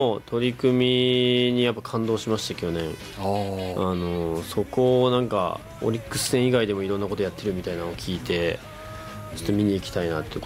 取り組みにやっぱ感動しました去年。そこをなんかオリックス戦以外でもいろんなことやってるみたいなのを聞いて、ちょっと見に行きたいなって